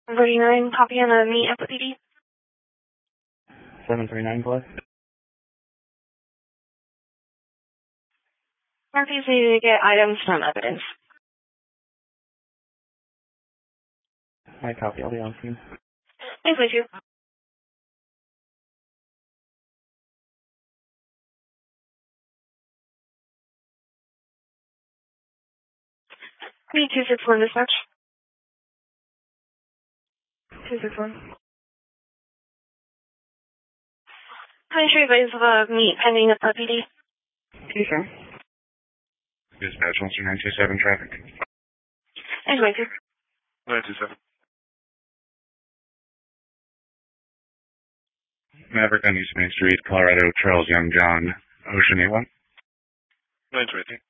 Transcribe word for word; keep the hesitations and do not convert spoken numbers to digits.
thirty-nine, copy on a meet up with P D. seven three nine plus. Northeast needing to get items from evidence. I copy, I'll be on scene. Thanks, you. Need two six one dispatch. two six one. Hi, sure, advise of a meet pending at the P D. Okay, sir. Dispatch one three nine two seven traffic. Thanks, you. nine two seven. Maverick on East Main Street, Colorado, Charles Young John, Ocean eight one. nine two eight.